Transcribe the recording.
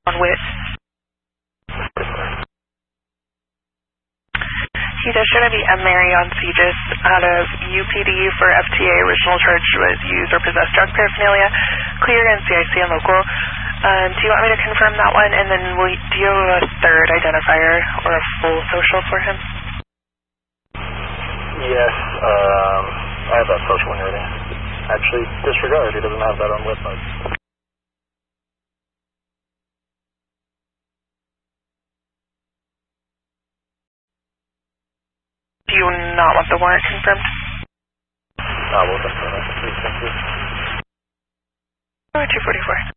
on Witt. He does show to be M. Marion Segis out of UPD for FTA. Original charge was use or possess drug paraphernalia. Clear and CIC and local. Do you want me to confirm that one? And then do you have a third identifier or a full social for him? Yes, I have that social one ready. Actually, disregard, he doesn't have that on website. Do you not want the warrant confirmed? No, we'll confirm it. Please, thank you. 244.